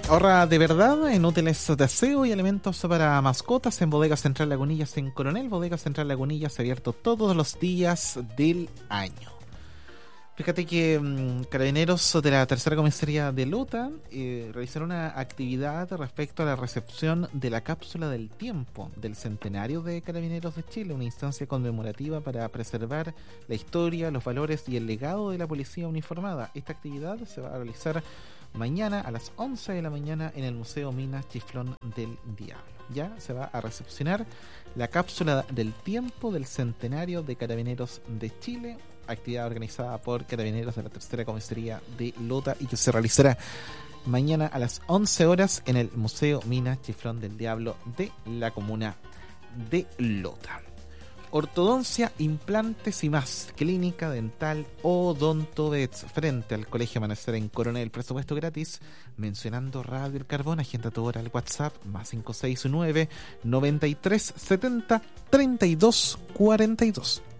Ahorra de verdad en útiles de aseo y elementos para mascotas en Bodega Central Lagunillas en Coronel. Bodega Central Lagunillas abierto todos los días del año. Fíjate que Carabineros de la Tercera Comisaría de Lota realizaron una actividad respecto a la recepción de la cápsula del tiempo del centenario de Carabineros de Chile, una instancia conmemorativa para preservar la historia, los valores y el legado de la policía uniformada. Esta actividad se va a realizar mañana a las 11 de la mañana en el Museo Minas Chiflón del Diablo. Ya se va a recepcionar la cápsula del tiempo del centenario de Carabineros de Chile, actividad organizada por Carabineros de la Tercera Comisaría de Lota y que se realizará mañana a las 11 horas en el Museo Minas Chiflón del Diablo de la comuna de Lota. Ortodoncia, implantes y más. Clínica Dental Odontobets frente al Colegio Amanecer en Coronel. Presupuesto gratis mencionando Radio El Carbón. Agenda tu hora al WhatsApp más 569 9370 3242.